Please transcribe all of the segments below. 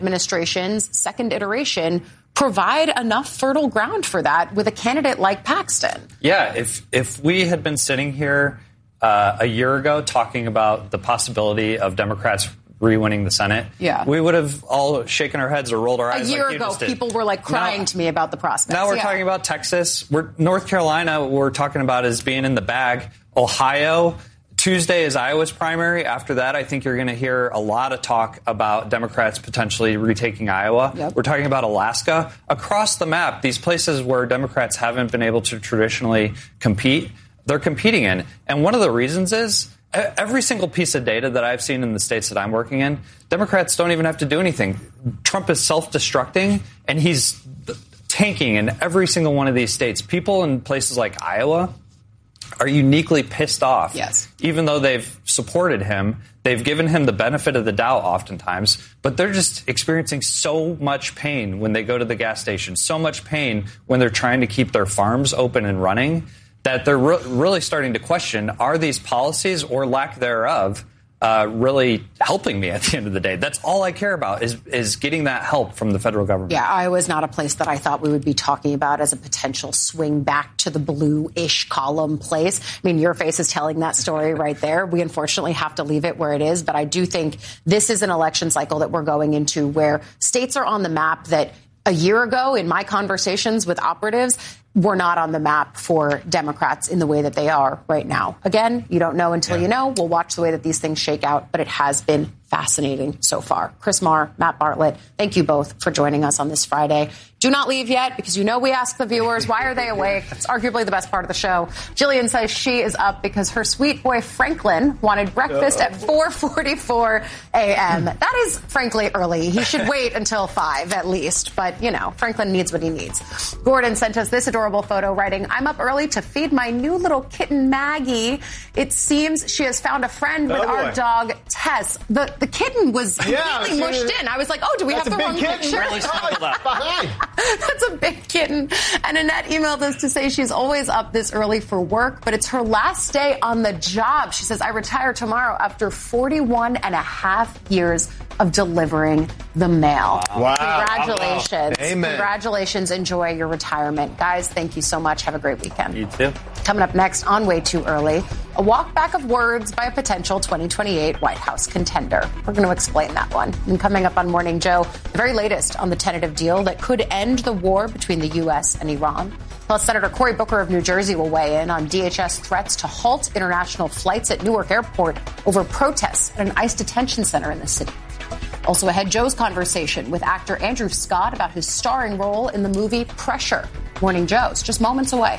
administration's second iteration provide enough fertile ground for that with a candidate like Paxton? Yeah, if we had been sitting here a year ago talking about the possibility of Democrats re-winning the Senate, we would have all shaken our heads or rolled our eyes. A year ago, people were like crying to me about the prospects. Now we're talking about Texas. North Carolina, we're talking about as being in the bag. Ohio, Tuesday is Iowa's primary. After that, I think you're going to hear a lot of talk about Democrats potentially retaking Iowa. We're talking about Alaska. Across the map, these places where Democrats haven't been able to traditionally compete, they're competing in. And one of the reasons is every single piece of data that I've seen in the states that I'm working in, Democrats don't even have to do anything. Trump is self-destructing, and he's tanking in every single one of these states. People in places like Iowa are uniquely pissed off. Even though they've supported him, they've given him the benefit of the doubt oftentimes, but they're just experiencing so much pain when they go to the gas station, so much pain when they're trying to keep their farms open and running, that they're really starting to question, are these policies or lack thereof really helping me at the end of the day? That's all I care about is getting that help from the federal government. Yeah, Iowa's not a place that I thought we would be talking about as a potential swing back to the blue-ish column place. I mean, your face is telling that story right there. We unfortunately have to leave it where it is, but I do think this is an election cycle that we're going into where states are on the map that a year ago in my conversations with operatives were not on the map for Democrats in the way that they are right now. Again, you don't know until you know. We'll watch the way that these things shake out, but it has been fascinating so far. Chris Marr, Matt Bartlett, thank you both for joining us on this Friday. Do not leave yet, because you know we ask the viewers, why are they awake? It's arguably the best part of the show. Jillian says she is up because her sweet boy Franklin wanted breakfast at 4:44 a.m. That is, frankly, early. He should wait until 5 at least. But, you know, Franklin needs what he needs. Gordon sent us this adorable photo writing, I'm up early to feed my new little kitten Maggie. It seems she has found a friend with our dog Tess. The kitten was completely mushed in. I was like, oh, do we have the wrong picture? Really That's a big kitten. And Annette emailed us to say she's always up this early for work, but it's her last day on the job. She says, I retire tomorrow after 41 and a half years of delivering the mail. Wow. Congratulations. Amen. Congratulations. Enjoy your retirement. Guys, thank you so much. Have a great weekend. You too. Coming up next on Way Too Early, a walk back of words by a potential 2028 White House contender. We're going to explain that one. And coming up on Morning Joe, the very latest on the tentative deal that could end the war between the U.S. and Iran. Plus, Senator Cory Booker of New Jersey will weigh in on DHS threats to halt international flights at Newark Airport over protests at an ICE detention center in the city. Also ahead, Joe's conversation with actor Andrew Scott about his starring role in the movie Pressure. Morning Joe's just moments away.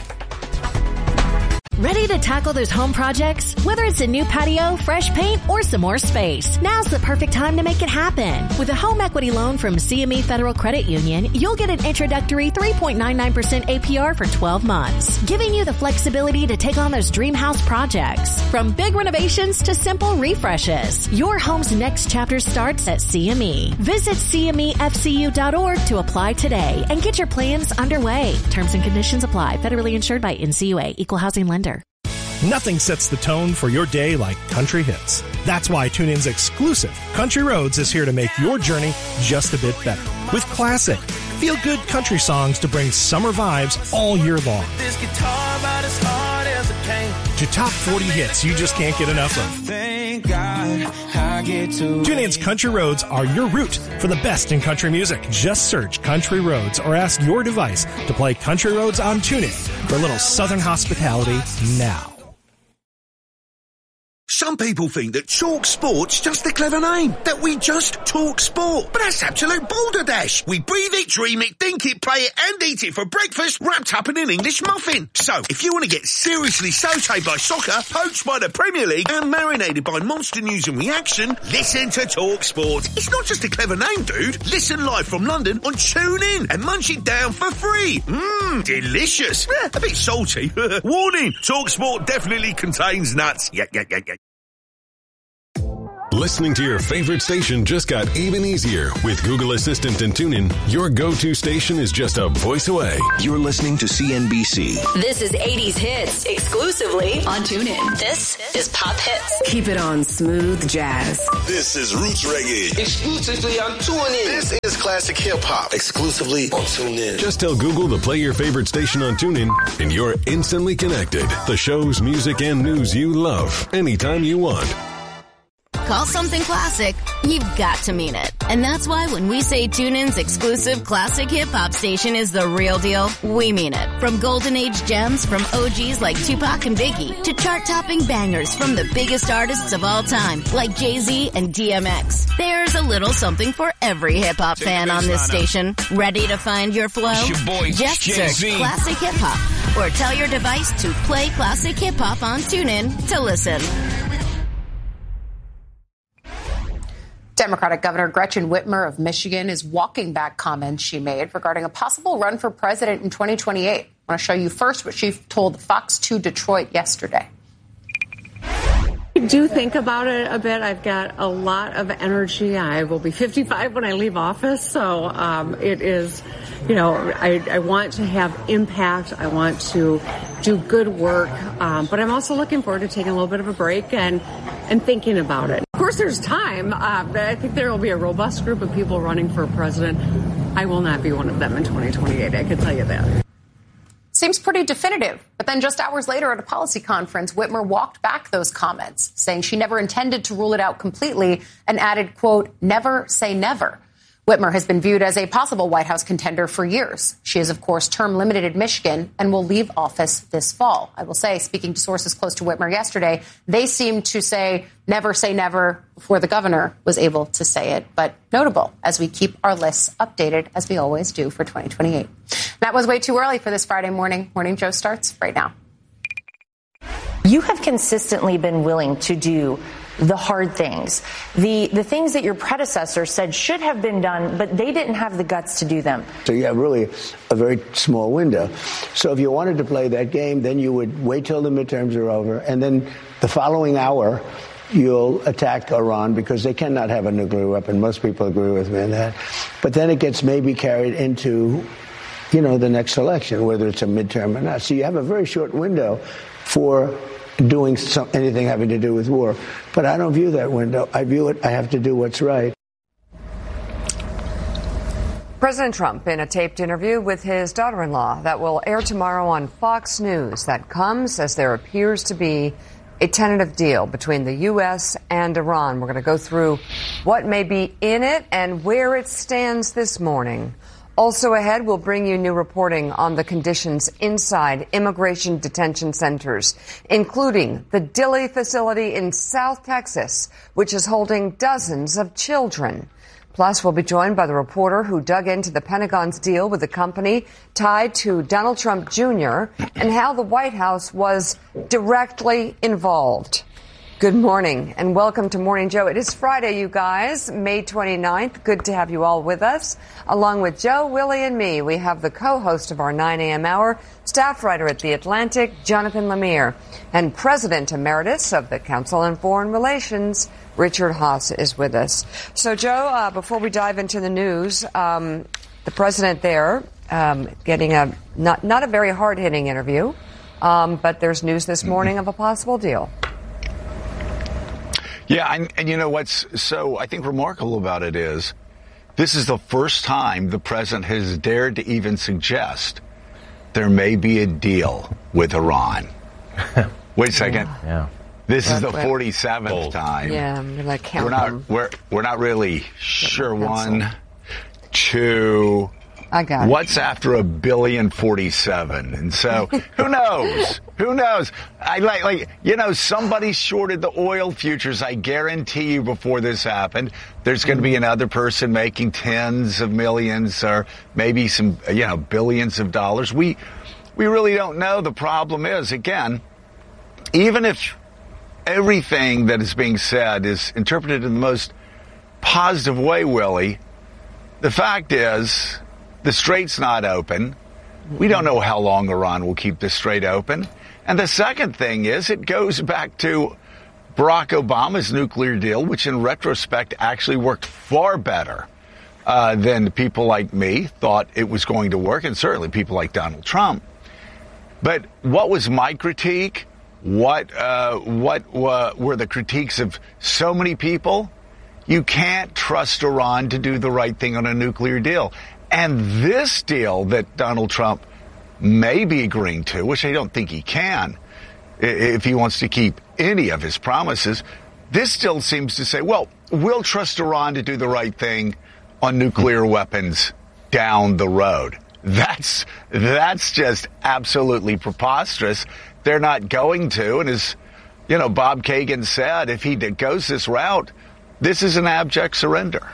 Ready to tackle those home projects? Whether it's a new patio, fresh paint, or some more space, now's the perfect time to make it happen. With a home equity loan from CME Federal Credit Union, you'll get an introductory 3.99% APR for 12 months, giving you the flexibility to take on those dream house projects. From big renovations to simple refreshes, your home's next chapter starts at CME. Visit CMEFCU.org to apply today and get your plans underway. Terms and conditions apply. Federally insured by NCUA. Equal housing lender. Nothing sets the tone for your day like country hits. That's why TuneIn's exclusive Country Roads is here to make your journey just a bit better. With classic, feel-good country songs to bring summer vibes all year long. This guitar about as hard as it can. To top 40 hits you just can't get enough of. Thank God I get to. TuneIn's Country Roads are your route for the best in country music. Just search Country Roads or ask your device to play Country Roads on TuneIn for a little southern hospitality now. Some people think that Talk Sport's just a clever name, that we just talk sport. But that's absolute balderdash. We breathe it, dream it, think it, play it, and eat it for breakfast, wrapped up in an English muffin. So, if you want to get seriously sautéed by soccer, poached by the Premier League, and marinated by monster news and reaction, listen to Talk Sport. It's not just a clever name, dude. Listen live from London on TuneIn and munch it down for free. Mmm, delicious. A bit salty. Warning, Talk Sport definitely contains nuts. Yeah. Listening to your favorite station just got even easier. With Google Assistant and TuneIn, your go-to station is just a voice away. You're listening to CNBC. This is 80s Hits, exclusively on TuneIn. This is Pop Hits. Keep it on Smooth Jazz. This is Roots Reggae, exclusively on TuneIn. This is Classic Hip Hop, exclusively on TuneIn. Just tell Google to play your favorite station on TuneIn, and you're instantly connected. The shows, music, and news you love, anytime you want. Call something classic, you've got to mean it. And that's why when we say TuneIn's exclusive classic hip-hop station is the real deal, we mean it. From golden age gems from OGs like Tupac and Biggie to chart-topping bangers from the biggest artists of all time like Jay-Z and DMX. There's a little something for every hip-hop fan on this station. Ready to find your flow? It's your boy, just Jay-Z. search Classic Hip-Hop or tell your device to play Classic Hip-Hop on TuneIn to listen. Democratic Governor Gretchen Whitmer of Michigan is walking back comments she made regarding a possible run for president in 2028. I want to show you first what she told Fox 2 Detroit yesterday. I do think about it a bit. I've got a lot of energy. I will be 55 when I leave office. So it is, I want to have impact. I want to do good work. But I'm also looking forward to taking a little bit of a break and thinking about it. Of course, there's time. I think there will be a robust group of people running for president. I will not be one of them in 2028. I can tell you that. Seems pretty definitive. But then just hours later at a policy conference, Whitmer walked back those comments, saying she never intended to rule it out completely and added, quote, never say never. Whitmer has been viewed as a possible White House contender for years. She is, of course, term limited in Michigan and will leave office this fall. I will say, speaking to sources close to Whitmer yesterday, they seemed to say never before the governor was able to say it. But notable as we keep our lists updated, as we always do for 2028. That was way too early for this Friday morning. Morning Joe starts right now. You have consistently been willing to do the hard things, the things that your predecessor said should have been done, but they didn't have the guts to do them. So you have really a very small window. So if you wanted to play that game, then you would wait till the midterms are over, and then the following hour, you'll attack Iran because they cannot have a nuclear weapon. Most people agree with me on that. But then it gets maybe carried into, the next election, whether it's a midterm or not. So you have a very short window for doing anything having to do with war. But I don't view that window. I view it, I have to do what's right. President Trump in a taped interview with his daughter-in-law that will air tomorrow on Fox News. That comes as there appears to be a tentative deal between the U.S. and Iran. We're going to go through what may be in it and where it stands this morning. Also ahead, we'll bring you new reporting on the conditions inside immigration detention centers, including the Dilley facility in South Texas, which is holding dozens of children. Plus, we'll be joined by the reporter who dug into the Pentagon's deal with the company tied to Donald Trump Jr. and how the White House was directly involved. Good morning and welcome to Morning Joe. It is Friday, you guys, May 29th. Good to have you all with us. Along with Joe, Willie, and me, we have the co-host of our 9 a.m. hour, staff writer at The Atlantic, Jonathan Lemire, and President Emeritus of the Council on Foreign Relations, Richard Haass, is with us. So, Joe, before we dive into the news, the president there getting a not a very hard-hitting interview, but there's news this morning of a possible deal. Yeah, and you know what's so, I think, remarkable about it is this is the first time the president has dared to even suggest there may be a deal with Iran. Wait a second. Yeah. This is the 47th time. Yeah, I'm going to count them. We're not really sure. 1, 2... I got it. What's after 1,047,000,000? And so, who knows? Who knows? Somebody shorted the oil futures. I guarantee you before this happened, there's going to be another person making tens of millions or maybe some, billions of dollars. We really don't know. The problem is, again, even if everything that is being said is interpreted in the most positive way, Willie, the fact is, the strait's not open. We don't know how long Iran will keep the strait open. And the second thing is it goes back to Barack Obama's nuclear deal, which in retrospect actually worked far better than people like me thought it was going to work, and certainly people like Donald Trump. But what was my critique? What were the critiques of so many people? You can't trust Iran to do the right thing on a nuclear deal. And this deal that Donald Trump may be agreeing to, which I don't think he can, if he wants to keep any of his promises, this still seems to say, well, we'll trust Iran to do the right thing on nuclear weapons down the road. That's just absolutely preposterous. They're not going to. And as, Bob Kagan said, if he goes this route, this is an abject surrender.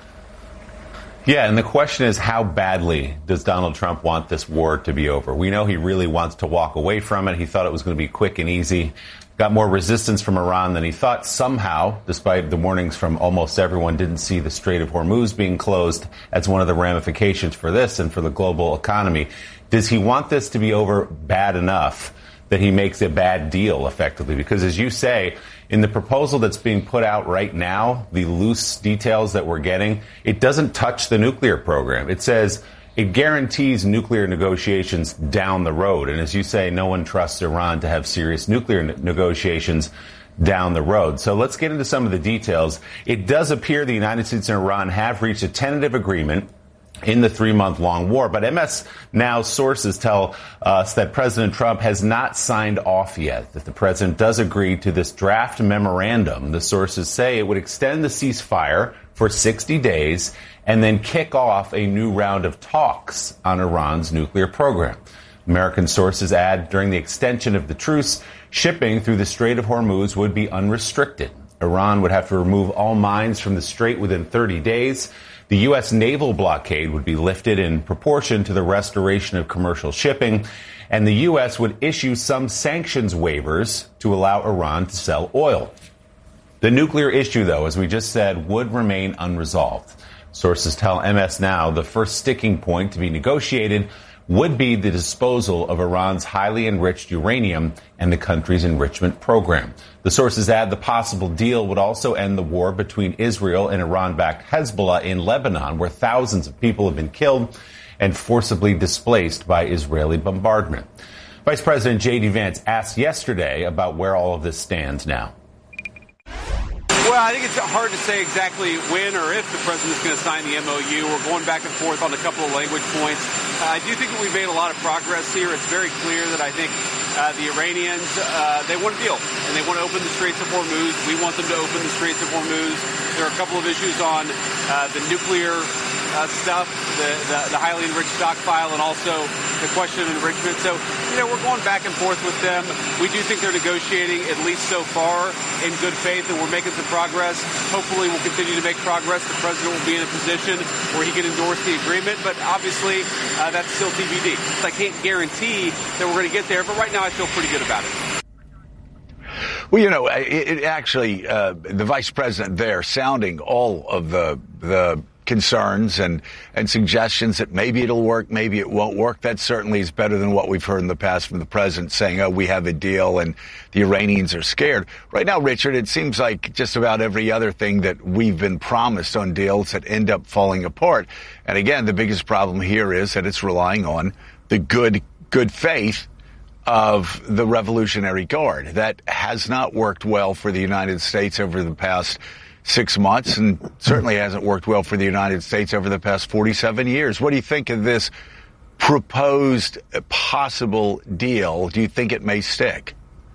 Yeah, and the question is, how badly does Donald Trump want this war to be over? We know he really wants to walk away from it. He thought it was going to be quick and easy. Got more resistance from Iran than he thought. Somehow, despite the warnings from almost everyone, didn't see the Strait of Hormuz being closed as one of the ramifications for this and for the global economy. Does he want this to be over bad enough that he makes a bad deal, effectively? Because, as you say, in the proposal that's being put out right now, the loose details that we're getting, it doesn't touch the nuclear program. It says it guarantees nuclear negotiations down the road. And as you say, no one trusts Iran to have serious nuclear negotiations down the road. So let's get into some of the details. It does appear the United States and Iran have reached a tentative agreement in the 3-month-long war. But MS Now sources tell us that President Trump has not signed off yet, that the president does agree to this draft memorandum. The sources say it would extend the ceasefire for 60 days and then kick off a new round of talks on Iran's nuclear program. American sources add during the extension of the truce, shipping through the Strait of Hormuz would be unrestricted. Iran would have to remove all mines from the strait within 30 days. The U.S. naval blockade would be lifted in proportion to the restoration of commercial shipping, and the U.S. would issue some sanctions waivers to allow Iran to sell oil. The nuclear issue, though, as we just said, would remain unresolved. Sources tell MS Now the first sticking point to be negotiated would be the disposal of Iran's highly enriched uranium and the country's enrichment program. The sources add the possible deal would also end the war between Israel and Iran-backed Hezbollah in Lebanon, where thousands of people have been killed and forcibly displaced by Israeli bombardment. Vice President J.D. Vance asked yesterday about where all of this stands now. Well, I think it's hard to say exactly when or if the president's going to sign the MOU. We're going back and forth on a couple of language points. I do think that we've made a lot of progress here. It's very clear that I think the Iranians, they want a deal, and they want to open the Straits of Hormuz. We want them to open the Straits of Hormuz. There are a couple of issues on the nuclear stuff, the highly enriched stockpile, and also the question of enrichment. So, we're going back and forth with them. We do think they're negotiating, at least so far, in good faith, and we're making some progress. Hopefully we'll continue to make progress. The president will be in a position where he can endorse the agreement, but obviously that's still TBD. I can't guarantee that we're going to get there, but right now I feel pretty good about it. Well, it actually, the vice president there sounding all of the concerns and suggestions that maybe it'll work, maybe it won't work. That certainly is better than what we've heard in the past from the president saying, oh, we have a deal and the Iranians are scared. Right now, Richard, it seems like just about every other thing that we've been promised on deals that end up falling apart. And again, the biggest problem here is that it's relying on the good faith of the Revolutionary Guard. That has not worked well for the United States over the past 6 months, and certainly hasn't worked well for the United States over the past 47 years. What do you think of this proposed possible deal? Do you think it may stick?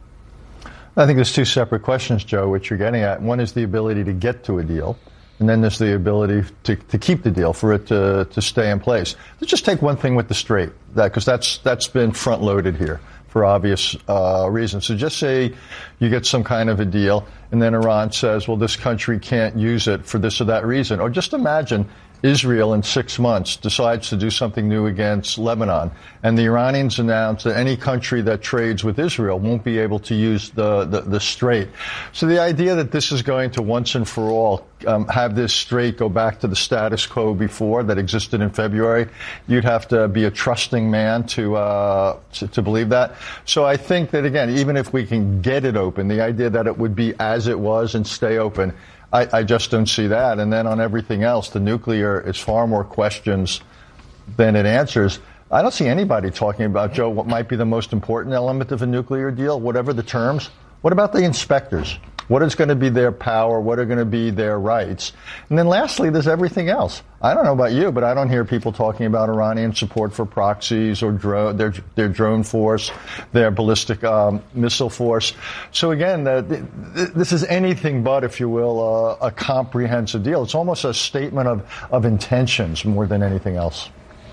I think there's two separate questions, Joe, which you're getting at. One is the ability to get to a deal, and then there's the ability to keep the deal, for it to stay in place. Let's just take one thing with the Strait, because that's been front-loaded here for obvious reasons. So just say you get some kind of a deal, and then Iran says, well, this country can't use it for this or that reason. Or just imagine Israel in 6 months decides to do something new against Lebanon, and the Iranians announce that any country that trades with Israel won't be able to use the strait. So the idea that this is going to once and for all have this strait go back to the status quo before that existed in February, you'd have to be a trusting man to believe that. So I think that, again, even if we can get it open, the idea that it would be as it was and stay open, I just don't see that. And then on everything else, the nuclear is far more questions than it answers. I don't see anybody talking about, Joe, what might be the most important element of a nuclear deal, whatever the terms. What about the inspectors? What is going to be their power? What are going to be their rights? And then lastly, there's everything else. I don't know about you, but I don't hear people talking about Iranian support for proxies or their drone force, their ballistic missile force. So again, this is anything but, if you will, a comprehensive deal. It's almost a statement of intentions more than anything else.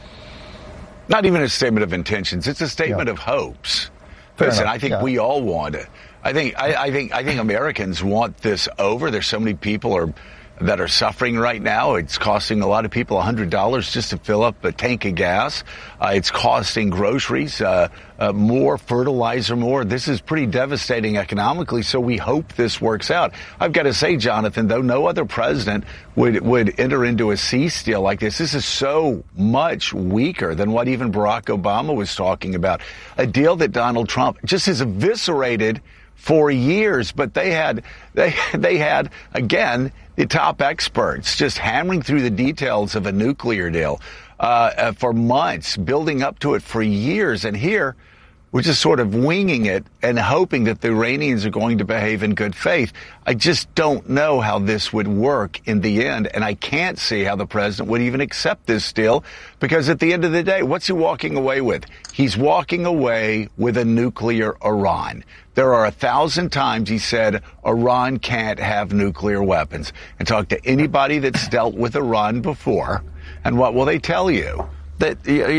Not even a statement of intentions. It's a statement of hopes. Listen, I think we all want it. I think Americans want this over. There's so many people that are suffering right now. It's costing a lot of people $100 just to fill up a tank of gas. It's costing groceries, more fertilizer, more. This is pretty devastating economically. So we hope this works out. I've got to say, Jonathan, though, no other president would enter into a cease deal like this. This is so much weaker than what even Barack Obama was talking about. A deal that Donald Trump just has eviscerated for years, but they had again the top experts just hammering through the details of a nuclear deal for months, building up to it for years, and here we're just sort of winging it and hoping that the Iranians are going to behave in good faith. I just don't know how this would work in the end, and I can't see how the president would even accept this deal, because at the end of the day, what's he walking away with? He's walking away with a nuclear Iran. There are 1,000 times he said Iran can't have nuclear weapons. And talk to anybody that's dealt with Iran before, and what will they tell you? That,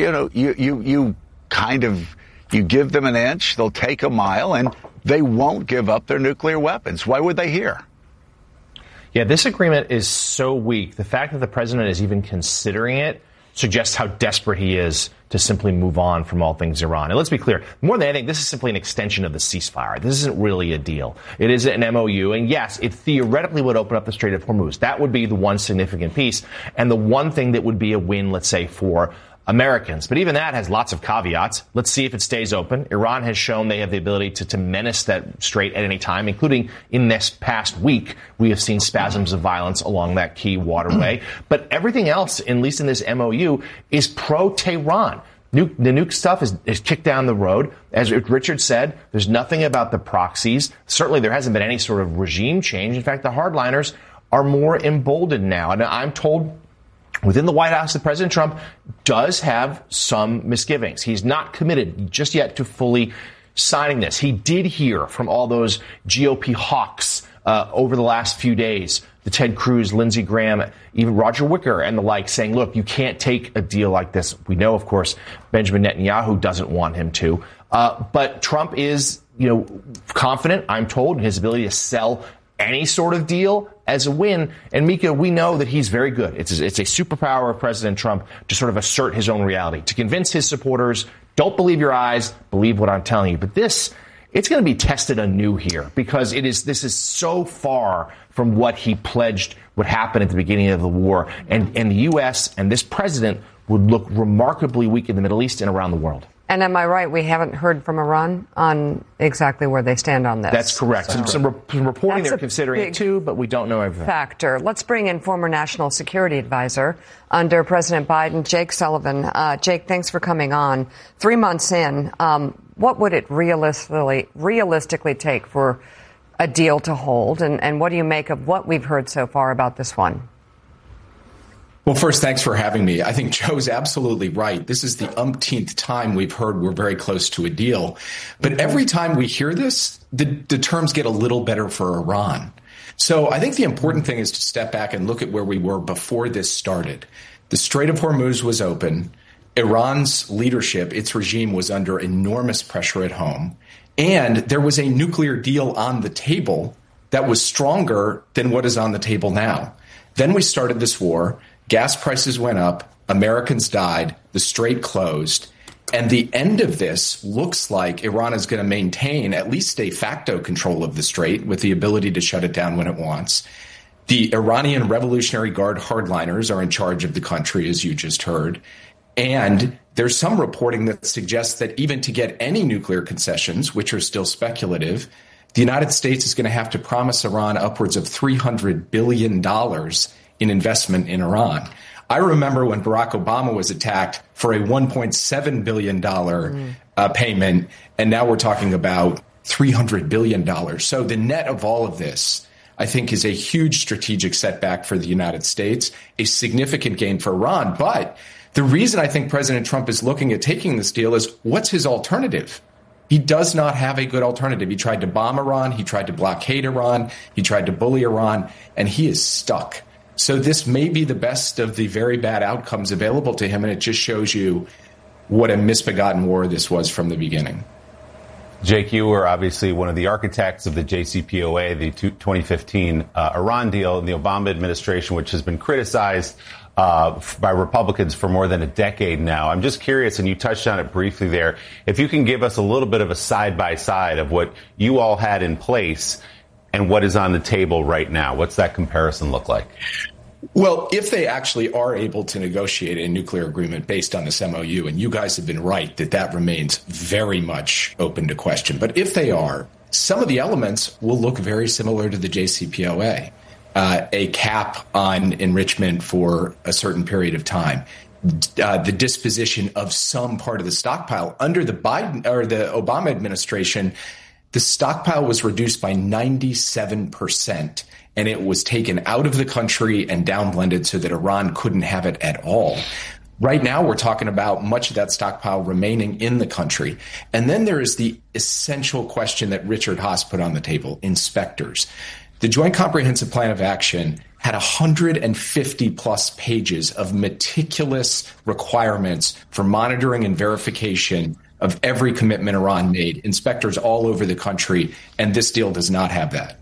you give them an inch, they'll take a mile, and they won't give up their nuclear weapons. Why would they hear? Yeah, this agreement is so weak. The fact that the president is even considering it suggests how desperate he is to simply move on from all things Iran. And let's be clear, more than anything, this is simply an extension of the ceasefire. This isn't really a deal. It is an MOU, and yes, it theoretically would open up the Strait of Hormuz. That would be the one significant piece, and the one thing that would be a win, let's say, for Americans. But even that has lots of caveats. Let's see if it stays open. Iran has shown they have the ability to menace that strait at any time, including in this past week. We have seen spasms of violence along that key waterway. But everything else, at least in this MOU, is pro-Tehran. The nuke stuff is kicked down the road. As Richard said, there's nothing about the proxies. Certainly there hasn't been any sort of regime change. In fact, the hardliners are more emboldened now. And I'm told within the White House that President Trump does have some misgivings. He's not committed just yet to fully signing this. He did hear from all those GOP hawks over the last few days, the Ted Cruz, Lindsey Graham, even Roger Wicker and the like, saying, look, you can't take a deal like this. We know, of course, Benjamin Netanyahu doesn't want him to. But Trump is, confident, I'm told, in his ability to sell any sort of deal as a win. And Mika, we know that he's very good. It's a superpower of President Trump to sort of assert his own reality, to convince his supporters, don't believe your eyes, believe what I'm telling you. But it's going to be tested anew here, because this is so far from what he pledged would happen at the beginning of the war. And the U.S. and this president would look remarkably weak in the Middle East and around the world. And am I right? We haven't heard from Iran on exactly where they stand on this. That's correct. So some reporting they're considering it too, but we don't know everything. Factor. Let's bring in former National Security Advisor under President Biden, Jake Sullivan. Jake, thanks for coming on. 3 months in, what would it realistically take for a deal to hold? And what do you make of what we've heard so far about this one? Well, first, thanks for having me. I think Joe's absolutely right. This is the umpteenth time we've heard we're very close to a deal. But every time we hear this, the terms get a little better for Iran. So I think the important thing is to step back and look at where we were before this started. The Strait of Hormuz was open. Iran's leadership, its regime, was under enormous pressure at home. And there was a nuclear deal on the table that was stronger than what is on the table now. Then we started this war. gas prices went up, Americans died, the strait closed. And the end of this looks like Iran is going to maintain at least de facto control of the strait with the ability to shut it down when it wants. The Iranian Revolutionary Guard hardliners are in charge of the country, as you just heard. And there's some reporting that suggests that even to get any nuclear concessions, which are still speculative, the United States is going to have to promise Iran upwards of $300 billion in investment in Iran. I remember when Barack Obama was attacked for a $1.7 billion payment, and now we're talking about $300 billion. So the net of all of this, I think, is a huge strategic setback for the United States, a significant gain for Iran. But the reason I think President Trump is looking at taking this deal is, what's his alternative? He does not have a good alternative. He tried to bomb Iran. He tried to blockade Iran. He tried to bully Iran, and he is stuck. So this may be the best of the very bad outcomes available to him, and it just shows you what a misbegotten war this was from the beginning. Jake, you were obviously one of the architects of the JCPOA, the 2015 Iran deal in the Obama administration, which has been criticized by Republicans for more than a decade now. I'm just curious, and you touched on it briefly there, if you can give us a little bit of a side-by-side of what you all had in place and what is on the table right now. What's that comparison look like? Well, if they actually are able to negotiate a nuclear agreement based on this MOU, and you guys have been right that remains very much open to question, but if they are, some of the elements will look very similar to the JCPOA. A cap on enrichment for a certain period of time, the disposition of some part of the stockpile. Under the Biden or the Obama administration, the stockpile was reduced by 97%, and it was taken out of the country and downblended so that Iran couldn't have it at all. Right now, we're talking about much of that stockpile remaining in the country. And then there is the essential question that Richard Haass put on the table, inspectors. The Joint Comprehensive Plan of Action had 150 plus pages of meticulous requirements for monitoring and verification of every commitment Iran made, inspectors all over the country, and this deal does not have that.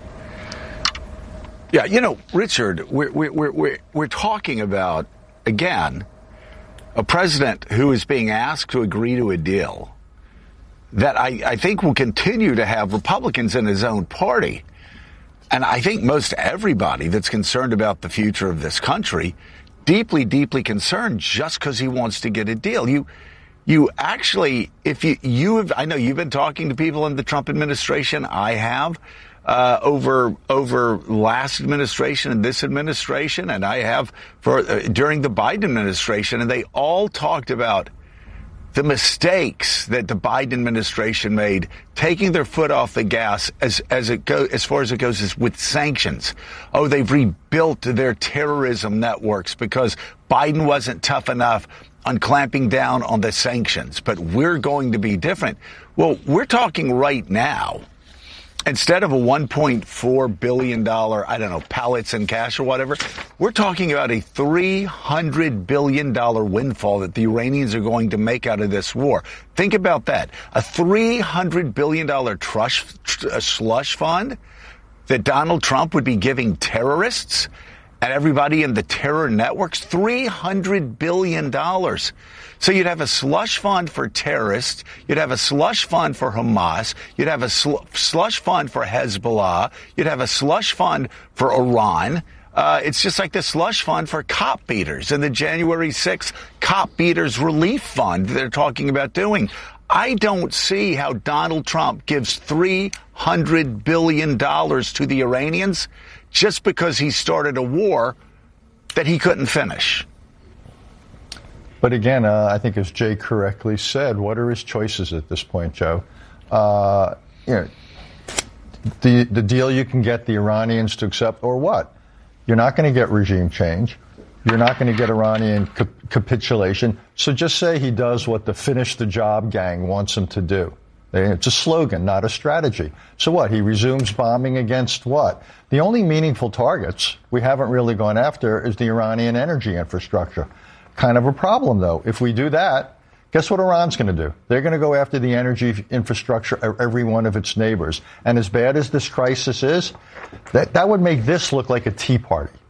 Yeah, you know, Richard, we're talking about, again, a president who is being asked to agree to a deal that I think will continue to have Republicans in his own party. And I think most everybody that's concerned about the future of this country, deeply, deeply concerned just because he wants to get a deal. You actually, if you have, I know you've been talking to people in the Trump administration. I have over last administration and this administration, and I have during the Biden administration, and they all talked about the mistakes that the Biden administration made, taking their foot off the gas as far as it goes with sanctions. Oh, they've rebuilt their terrorism networks because Biden wasn't tough enough on clamping down on the sanctions, but we're going to be different. Well, we're talking right now, instead of a $1.4 billion, I don't know, pallets in cash or whatever, we're talking about a $300 billion windfall that the Iranians are going to make out of this war. Think about that. A $300 billion slush fund that Donald Trump would be giving terrorists and everybody in the terror networks, $300 billion. So you'd have a slush fund for terrorists. You'd have a slush fund for Hamas. You'd have a slush fund for Hezbollah. You'd have a slush fund for Iran. It's just like the slush fund for cop beaters and the January 6th cop beaters relief fund they're talking about doing. I don't see how Donald Trump gives $300 billion to the Iranians just because he started a war that he couldn't finish. But again, I think as Jay correctly said, what are his choices at this point, Joe? The deal you can get the Iranians to accept, or what? You're not going to get regime change. You're not going to get Iranian capitulation. So just say he does what the finish the job gang wants him to do. It's a slogan, not a strategy. So what? He resumes bombing against what? The only meaningful targets we haven't really gone after is the Iranian energy infrastructure. Kind of a problem, though. If we do that, guess what Iran's going to do? They're going to go after the energy infrastructure of every one of its neighbors. And as bad as this crisis is, that would make this look like a tea party.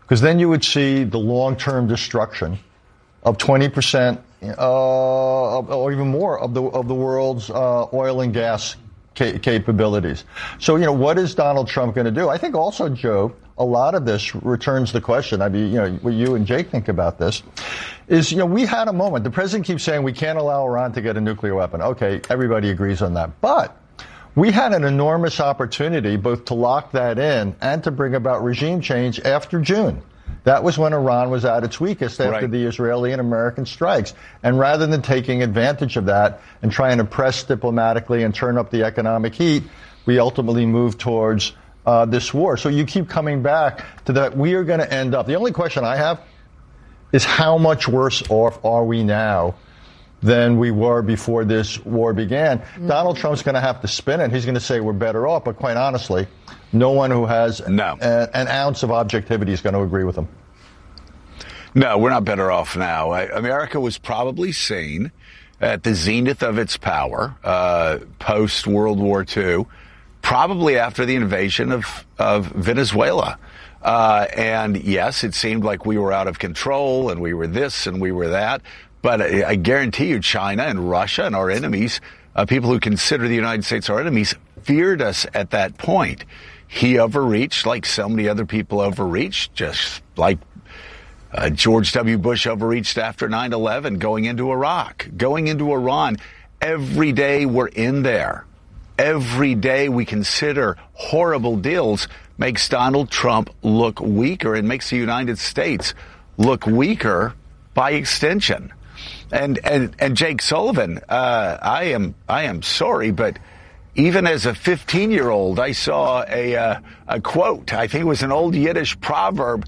because then you would see the long-term destruction of 20% or even more of the world's oil and gas capabilities. So, what is Donald Trump going to do? I think also, Joe, a lot of this returns the question. I mean, what you and Jake think about this is, we had a moment. The president keeps saying we can't allow Iran to get a nuclear weapon. Okay, everybody agrees on that. But we had an enormous opportunity both to lock that in and to bring about regime change after June. That was when Iran was at its weakest after the Israeli and American strikes. And rather than taking advantage of that and trying to press diplomatically and turn up the economic heat, we ultimately moved towards this war. So you keep coming back to that. We are going to end up. The only question I have is how much worse off are we now than we were before this war began? Donald Trump's going to have to spin it. He's going to say we're better off. But quite honestly, no one who has an ounce of objectivity is going to agree with him. No, we're not better off now. America was probably seen at the zenith of its power post-World War II, probably after the invasion of Venezuela. And yes, it seemed like we were out of control and we were this and we were that. But I guarantee you China and Russia and our enemies, people who consider the United States our enemies, feared us at that point. He overreached like so many other people overreached, just like George W. Bush overreached after 9/11, going into Iraq, going into Iran. Every day we're in there. Every day we consider horrible deals makes Donald Trump look weaker and makes the United States look weaker by extension. And Jake Sullivan, I am sorry, but even as a 15-year-old, I saw a quote. I think it was an old Yiddish proverb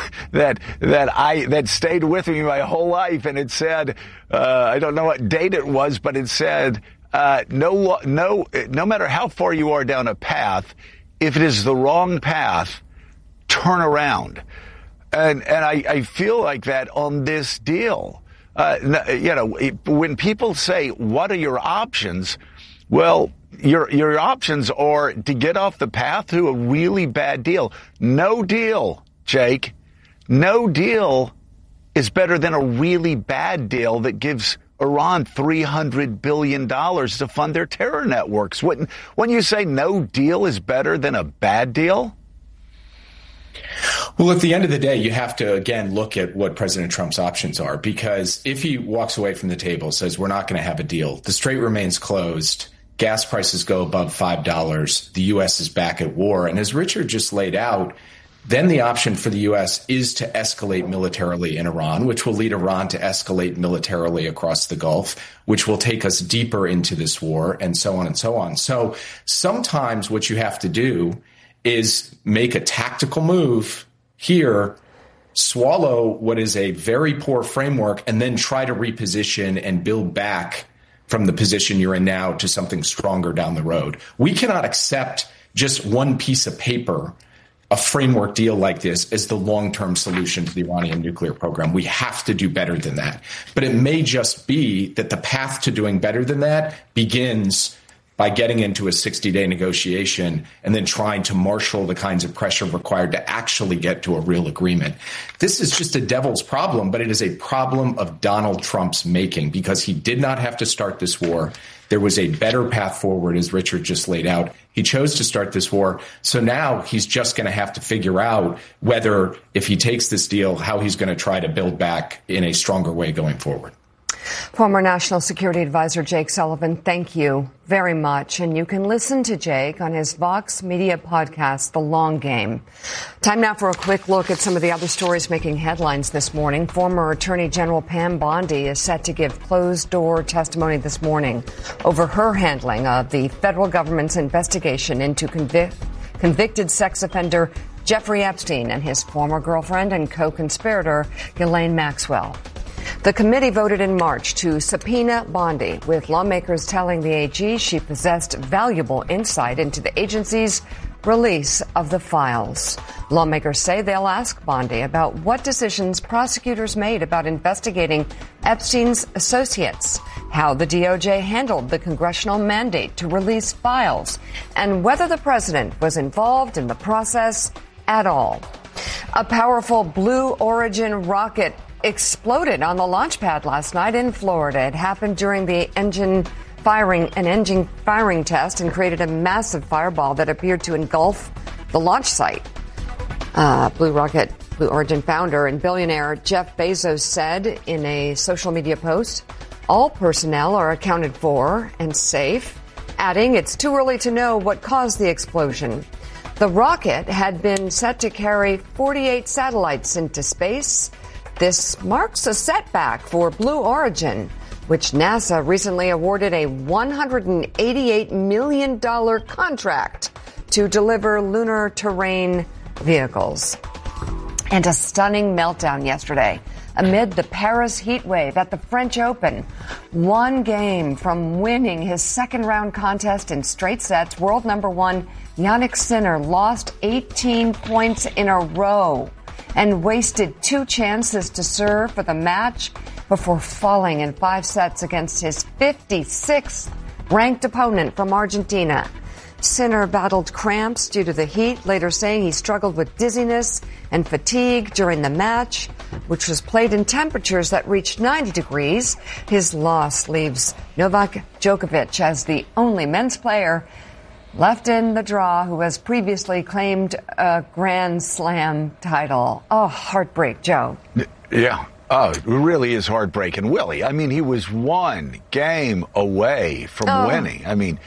that stayed with me my whole life, and it said, I don't know what date it was, but it said, no matter how far you are down a path, if it is the wrong path, turn around. And I feel like that on this deal. When people say, what are your options? Well, your options are to get off the path to a really bad deal. No deal, Jake. No deal is better than a really bad deal that gives Iran $300 billion to fund their terror networks. When you say no deal is better than a bad deal? Well, at the end of the day, you have to, again, look at what President Trump's options are, because if he walks away from the table, says we're not going to have a deal, the strait remains closed, gas prices go above $5, the U.S. is back at war. And as Richard just laid out, then the option for the U.S. is to escalate militarily in Iran, which will lead Iran to escalate militarily across the Gulf, which will take us deeper into this war, and so on and so on. So sometimes what you have to do is make a tactical move here, swallow what is a very poor framework, and then try to reposition and build back from the position you're in now to something stronger down the road. We cannot accept just one piece of paper, a framework deal like this, as the long-term solution to the Iranian nuclear program. We have to do better than that. But it may just be that the path to doing better than that begins by getting into a 60-day negotiation and then trying to marshal the kinds of pressure required to actually get to a real agreement. This is just a devil's problem, but it is a problem of Donald Trump's making, because he did not have to start this war. There was a better path forward, as Richard just laid out. He chose to start this war. So now he's just going to have to figure out whether, if he takes this deal, how he's going to try to build back in a stronger way going forward. Former National Security Advisor Jake Sullivan, thank you very much. And you can listen to Jake on his Vox Media podcast, The Long Game. Time now for a quick look at some of the other stories making headlines this morning. Former Attorney General Pam Bondi is set to give closed-door testimony this morning over her handling of the federal government's investigation into convicted sex offender Jeffrey Epstein and his former girlfriend and co-conspirator Ghislaine Maxwell. The committee voted in March to subpoena Bondi, with lawmakers telling the AG she possessed valuable insight into the agency's release of the files. Lawmakers say they'll ask Bondi about what decisions prosecutors made about investigating Epstein's associates, how the DOJ handled the congressional mandate to release files, and whether the president was involved in the process at all. A powerful Blue Origin rocket exploded on the launch pad last night in Florida. It happened during the engine firing test and created a massive fireball that appeared to engulf the launch site. Blue Origin founder and billionaire Jeff Bezos said in a social media post, all personnel are accounted for and safe, adding it's too early to know what caused the explosion. The rocket had been set to carry 48 satellites into space. This marks a setback for Blue Origin, which NASA recently awarded a $188 million contract to deliver lunar terrain vehicles. And a stunning meltdown yesterday amid the Paris heat wave at the French Open. One game from winning his second-round contest in straight sets, world number one Jannik Sinner lost 18 points in a row and wasted 2 chances to serve for the match before falling in 5 sets against his 56th ranked opponent from Argentina. Sinner battled cramps due to the heat, later saying he struggled with dizziness and fatigue during the match, which was played in temperatures that reached 90 degrees. His loss leaves Novak Djokovic as the only men's player left in the draw who has previously claimed a Grand Slam title. Oh, heartbreak, Joe. Yeah. Oh, it really is heartbreaking. Willie, I mean, he was 1 game away from winning. I mean,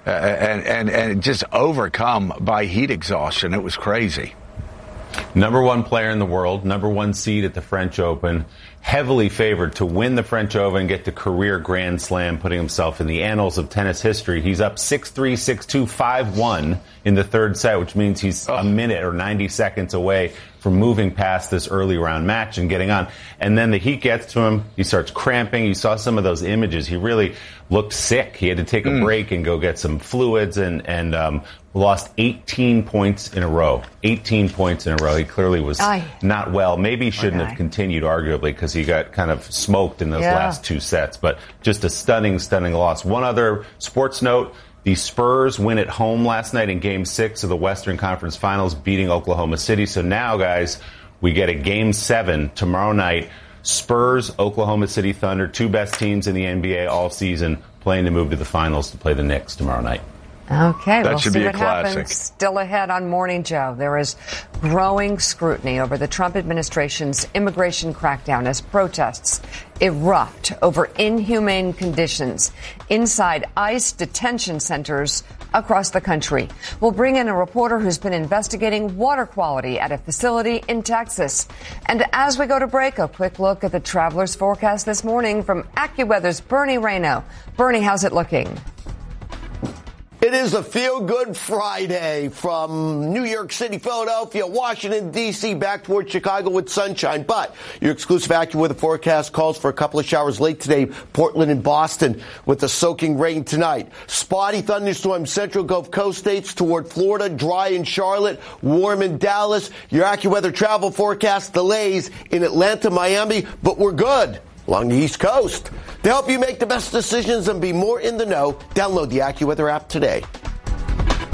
and just overcome by heat exhaustion. It was crazy. Number 1 player in the world, number 1 seed at the French Open, heavily favored to win the French Open and get the career Grand Slam, putting himself in the annals of tennis history. He's up 6-3, 6-2, 5-1 in the third set, which means he's a minute or 90 seconds away from moving past this early round match and getting on. And then the heat gets to him. He starts cramping. You saw some of those images. He really looked sick. He had to take a break and go get some fluids and lost 18 points in a row. 18 points in a row. He clearly was not well. Maybe he shouldn't have continued, arguably, because he got kind of smoked in those last 2 sets. But just a stunning loss. One other sports note. The Spurs win at home last night in Game 6 of the Western Conference Finals, beating Oklahoma City. So now, guys, we get a Game 7 tomorrow night. Spurs, Oklahoma City Thunder, 2 best teams in the NBA all season, playing to move to the finals to play the Knicks tomorrow night. Okay, that we'll should see be what a classic. happens. Still ahead on Morning Joe. There is growing scrutiny over the Trump administration's immigration crackdown as protests erupt over inhumane conditions inside ICE detention centers across the country. We'll bring in a reporter who's been investigating water quality at a facility in Texas. And as we go to break, a quick look at the traveler's forecast this morning from AccuWeather's Bernie Rayno. Bernie, how's it looking? It is a feel-good Friday from New York City, Philadelphia, Washington, D.C., back towards Chicago with sunshine. But your exclusive AccuWeather forecast calls for a couple of showers late today, Portland and Boston, with the soaking rain tonight. Spotty thunderstorms, central Gulf Coast states toward Florida, dry in Charlotte, warm in Dallas. Your AccuWeather travel forecast delays in Atlanta, Miami, but we're good along the East Coast. To help you make the best decisions and be more in the know, download the AccuWeather app today.